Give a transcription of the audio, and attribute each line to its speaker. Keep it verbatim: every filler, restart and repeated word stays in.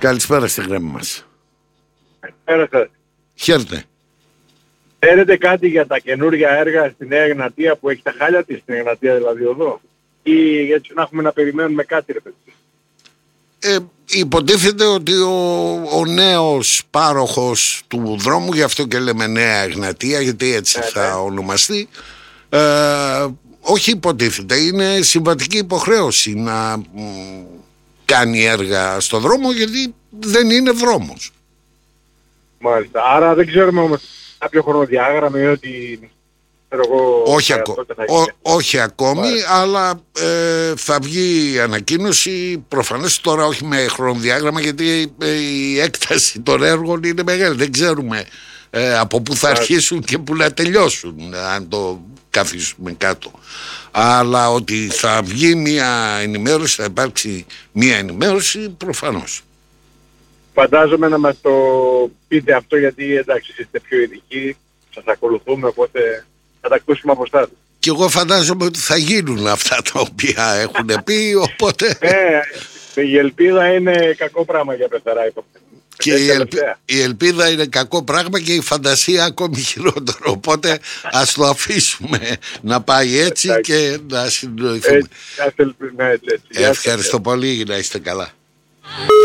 Speaker 1: Καλησπέρα στη γραμμή μας.
Speaker 2: Καλησπέρα σας.
Speaker 1: Χαίρετε.
Speaker 2: Ξέρετε κάτι για τα καινούργια έργα στη Νέα Εγνατία που έχει τα χάλια της, στην Εγνατία δηλαδή εδώ? Ή έτσι να έχουμε να περιμένουμε κάτι, ρε παιδί?
Speaker 1: Ε, υποτίθεται ότι ο, ο νέος πάροχος του δρόμου, γι' αυτό και λέμε Νέα Εγνατία, γιατί έτσι
Speaker 2: ναι,
Speaker 1: θα
Speaker 2: ναι.
Speaker 1: ονομαστεί, ε, όχι υποτίθεται, είναι συμβατική υποχρέωση να μ, κάνει έργα στο δρόμο, γιατί δεν είναι δρόμος.
Speaker 2: Μάλιστα. Άρα δεν ξέρουμε όμως κάποιο χρονοδιάγραμμα ή ότι... Εγώ,
Speaker 1: όχι, ακο... Ό, όχι ακόμη,
Speaker 2: Μάλιστα.
Speaker 1: αλλά ε, θα βγει η ανακοίνωση, προφανώς τώρα όχι με χρονοδιάγραμμα, γιατί ε, η έκταση των έργων είναι μεγάλη. Δεν ξέρουμε ε, από πού θα
Speaker 2: Μάλιστα.
Speaker 1: αρχίσουν και πού να τελειώσουν, αν το καθίσουμε κάτω. Αλλά ότι θα βγει μια ενημέρωση, θα υπάρξει μια ενημέρωση, προφανώς.
Speaker 2: Φαντάζομαι να μας το πείτε αυτό, γιατί εντάξει είστε πιο ειδικοί, σας ακολουθούμε, οπότε θα τα ακούσουμε από εσάς.
Speaker 1: Και εγώ φαντάζομαι ότι θα γίνουν αυτά τα οποία έχουν πει, οπότε...
Speaker 2: Ε, η ελπίδα είναι κακό πράγμα για πεθαρά, είπαμε.
Speaker 1: Και η, ελπ... η ελπίδα είναι κακό πράγμα και η φαντασία ακόμη χειρότερο. Οπότε ας το αφήσουμε να πάει έτσι και να συνοηθούμε.
Speaker 2: Έτσι, έτσι, έτσι.
Speaker 1: Ευχαριστώ πολύ, να είστε καλά.